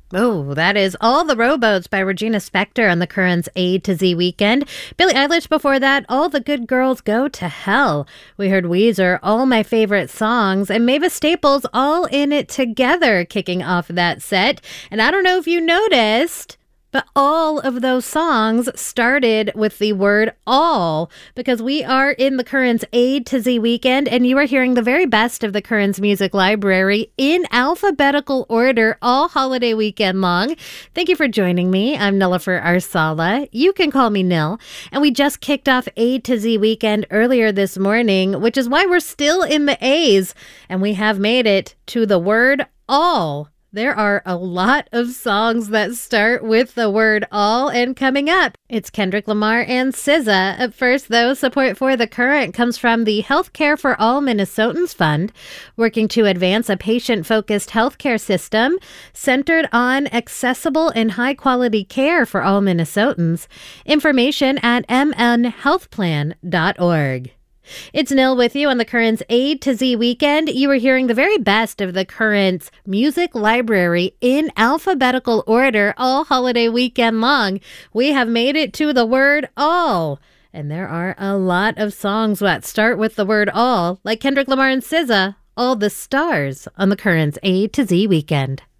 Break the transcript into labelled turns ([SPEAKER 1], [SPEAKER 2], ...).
[SPEAKER 1] Oh, that is All the Rowboats by Regina Spektor on the Currents A to Z weekend. Billie Eilish before that, All the Good Girls Go to Hell. We heard Weezer, All My Favorite Songs, and Mavis Staples, All in It Together, kicking off that set. And I don't know if you noticed, but all of those songs started with the word all, because we are in the Currents A to Z weekend, and you are hearing the very best of the Currents music library in alphabetical order all holiday weekend long. Thank you for joining me. I'm Nilofer Arsala. You can call me Nil. And we just kicked off A to Z weekend earlier this morning, which is why we're still in the A's, and we have made it to the word all. There are a lot of songs that start with the word all, and coming up, it's Kendrick Lamar and SZA. At first, though, support for The Current comes from the Healthcare for All Minnesotans Fund, working to advance a patient-focused healthcare system centered on accessible and high-quality care for all Minnesotans. Information at mnhealthplan.org. It's Nil with you on the Currents A to Z weekend. You are hearing the very best of the Currents music library in alphabetical order all holiday weekend long. We have made it to the word all. And there are a lot of songs that start with the word all, like Kendrick Lamar and SZA, All the Stars on the Currents A to Z weekend.